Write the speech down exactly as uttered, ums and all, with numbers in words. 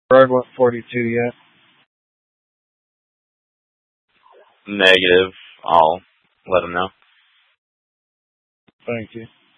Broadway forty-two yet? Negative. I'll let him know. Thank you.